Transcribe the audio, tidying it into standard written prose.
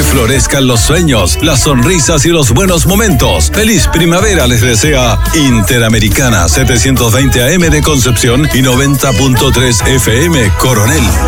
florezcan los sueños, las sonrisas y los buenos momentos. Feliz primavera les desea Interamericana 720 AM de Concepción y 90.3 FM Coronel.